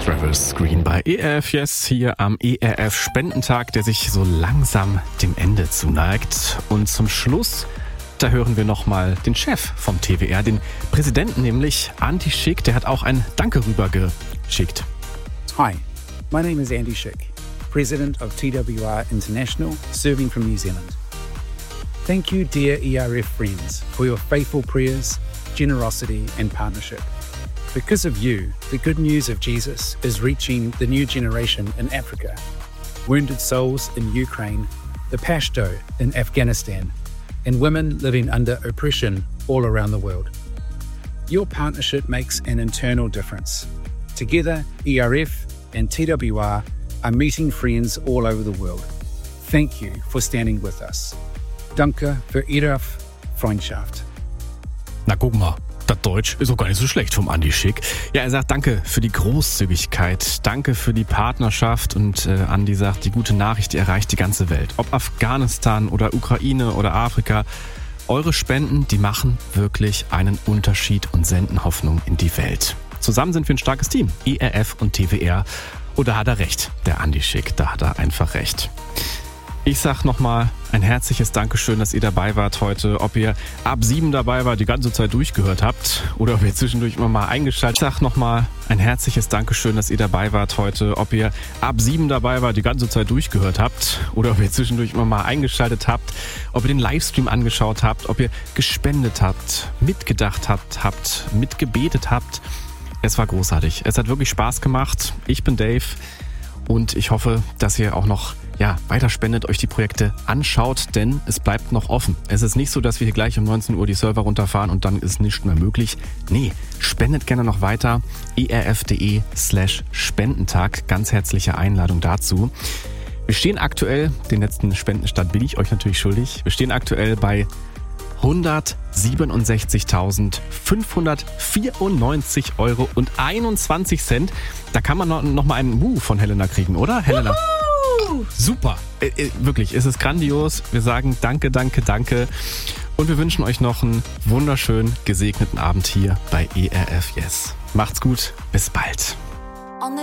Travis Green bei ERF Yes hier am ERF Spendentag, der sich so langsam dem Ende zuneigt. Und zum Schluss, da hören wir nochmal den Chef vom TWR, den Präsidenten nämlich, Andy Schick, der hat auch ein Danke rübergeschickt. Hi, my name is Andy Schick, President of TWR International, serving from New Zealand. Thank you, dear ERF friends, for your faithful prayers, generosity and partnership. Because of you, the good news of Jesus is reaching the new generation in Africa, wounded souls in Ukraine, the Pashto in Afghanistan, and women living under oppression all around the world. Your partnership makes an internal difference. Together, ERF and TWR are meeting friends all over the world. Thank you for standing with us. Danke für Ihre Freundschaft. Na guck mal, das Deutsch ist auch gar nicht so schlecht vom Andy Schick. Ja, er sagt danke für die Großzügigkeit, danke für die Partnerschaft und Andy sagt, die gute Nachricht, die erreicht die ganze Welt. Ob Afghanistan oder Ukraine oder Afrika, eure Spenden, die machen wirklich einen Unterschied und senden Hoffnung in die Welt. Zusammen sind wir ein starkes Team, ERF und TWR. Und da hat er recht, der Andy Schick, da hat er einfach recht. Ich sag nochmal ein herzliches Dankeschön, dass ihr dabei wart heute. Ob ihr ab 7 dabei wart, die ganze Zeit durchgehört habt oder ob ihr zwischendurch immer mal eingeschaltet habt. Ich sag nochmal ein herzliches Dankeschön, dass ihr dabei wart heute. Ob ihr ab 7 dabei wart, die ganze Zeit durchgehört habt oder ob ihr zwischendurch immer mal eingeschaltet habt. Ob ihr den Livestream angeschaut habt, ob ihr gespendet habt, mitgedacht habt, mitgebetet habt. Es war großartig. Es hat wirklich Spaß gemacht. Ich bin Dave und ich hoffe, dass ihr auch noch weiter spendet, euch die Projekte anschaut, denn es bleibt noch offen. Es ist nicht so, dass wir hier gleich um 19 Uhr die Server runterfahren und dann ist nichts mehr möglich. Nee, spendet gerne noch weiter. erf.de/Spendentag. Ganz herzliche Einladung dazu. Wir stehen aktuell, den letzten Spendenstand bin ich euch natürlich schuldig, wir stehen aktuell bei 167.594,21 €. Da kann man noch mal einen Woo von Helena kriegen, oder? Helena? Super. Wirklich, es ist grandios. Wir sagen danke, danke, danke. Und wir wünschen euch noch einen wunderschönen, gesegneten Abend hier bei ERF Yes. Macht's gut. Bis bald.